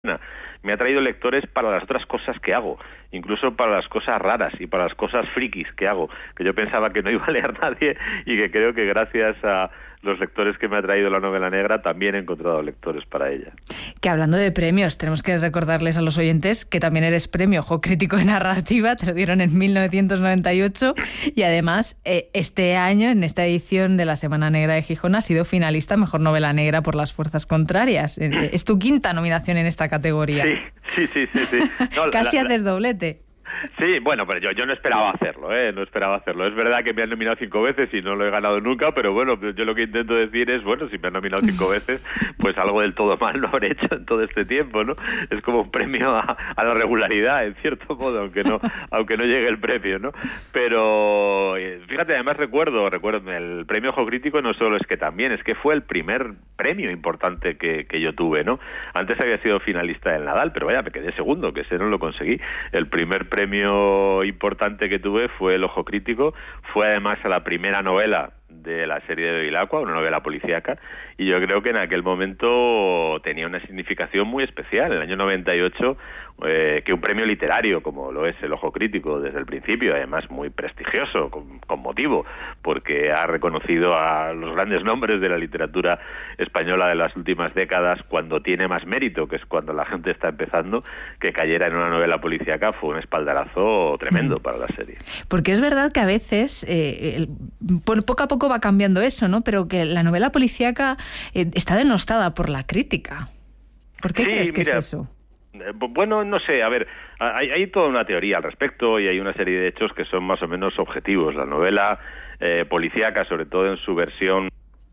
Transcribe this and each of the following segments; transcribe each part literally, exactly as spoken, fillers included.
me ha traído lectores para las otras cosas que hago, incluso para las cosas raras y para las cosas frikis que hago, que yo pensaba que no iba a leer nadie y que creo que gracias a los lectores que me ha traído la novela negra también he encontrado lectores para ella. Que hablando de premios, tenemos que recordarles a los oyentes que también eres premio Ojo Crítico de Narrativa, te lo dieron en mil novecientos noventa y ocho y además eh, este año, en esta edición de la Semana Negra de Gijón, has sido finalista Mejor Novela Negra por Las Fuerzas Contrarias. Eh, es tu quinta nominación en esta categoría. Sí, sí, sí, sí. sí. No, Casi la, la... haces doblete. Sí, bueno, pero yo, yo no esperaba hacerlo, ¿eh? No esperaba hacerlo. Es verdad que me han nominado cinco veces y no lo he ganado nunca, pero bueno, yo lo que intento decir es, bueno, si me han nominado cinco veces, pues algo del todo mal no habré hecho en todo este tiempo, ¿no? Es como un premio a, a la regularidad, en cierto modo, aunque no aunque no llegue el premio, ¿no? Pero, fíjate, además recuerdo, recuerdo, el premio Ojo Crítico no solo es que también, es que fue el primer premio importante que, que yo tuve, ¿no? Antes había sido finalista del Nadal, pero vaya, me quedé segundo, que ese no lo conseguí. El primer premio premio importante que tuve fue el Ojo Crítico, fue además a la primera novela de la serie de Bevilacqua, una novela policíaca, y yo creo que en aquel momento tenía una significación muy especial. En el año noventa y ocho, eh, que un premio literario como lo es el Ojo Crítico desde el principio, además muy prestigioso, con, con motivo, porque ha reconocido a los grandes nombres de la literatura española de las últimas décadas cuando tiene más mérito, que es cuando la gente está empezando, que cayera en una novela policíaca fue un espaldarazo tremendo para la serie. Porque es verdad que a veces, eh, el, por poco a poco va cambiando eso, ¿no? Pero que la novela policíaca eh, está denostada por la crítica. ¿Por qué sí, crees que mira, es eso? Eh, bueno, no sé, a ver, hay, hay toda una teoría al respecto y hay una serie de hechos que son más o menos objetivos. La novela eh, policíaca, sobre todo en su versión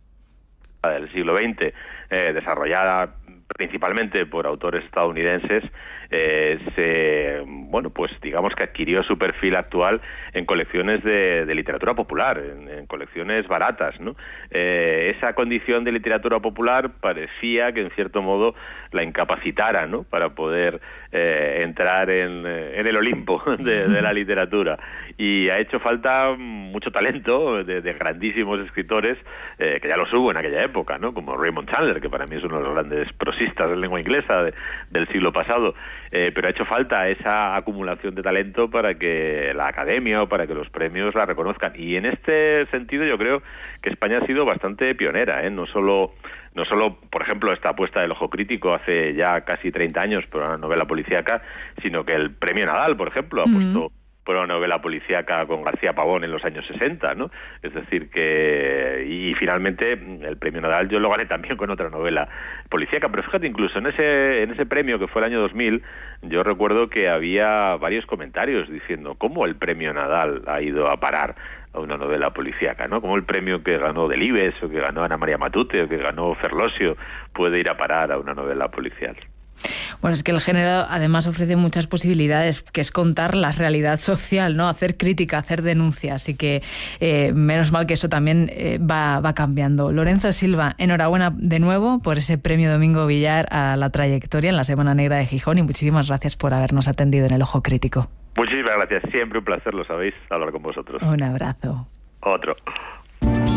del siglo veinte, eh, desarrollada principalmente por autores estadounidenses, eh, se, bueno, pues digamos que adquirió su perfil actual en colecciones de, de literatura popular, en, en colecciones baratas, ¿no? Eh, esa condición de literatura popular parecía que en cierto modo la incapacitara, ¿no? Para poder eh, entrar en, en el Olimpo de, de la literatura. Y ha hecho falta mucho talento de, de grandísimos escritores, eh, que ya los hubo en aquella época, ¿no? Como Raymond Chandler, que para mí es uno de los grandes prosistas de lengua inglesa de, del siglo pasado, eh, pero ha hecho falta esa acumulación de talento para que la academia o para que los premios la reconozcan. Y en este sentido yo creo que España ha sido bastante pionera, ¿eh? No solo No solo, por ejemplo, esta apuesta del Ojo Crítico hace ya casi treinta años por una novela policíaca, sino que el premio Nadal, por ejemplo, ha puesto mm. por una novela policíaca con García Pavón en los años sesenta, ¿no? Es decir que... Y finalmente el premio Nadal yo lo gané también con otra novela policíaca, pero fíjate, incluso en ese en ese premio que fue el año dos mil, yo recuerdo que había varios comentarios diciendo cómo el premio Nadal ha ido a parar a una novela policíaca, ¿no? Como el premio que ganó Delibes o que ganó Ana María Matute o que ganó Ferlosio puede ir a parar a una novela policial. Bueno, es que el género además ofrece muchas posibilidades, que es contar la realidad social, ¿no? Hacer crítica, hacer denuncia, así que eh, menos mal que eso también eh, va, va cambiando. Lorenzo Silva, enhorabuena de nuevo por ese premio Domingo Villar a la trayectoria en la Semana Negra de Gijón y muchísimas gracias por habernos atendido en el Ojo Crítico. Muchísimas gracias, siempre un placer, lo sabéis, hablar con vosotros. Un abrazo. Otro.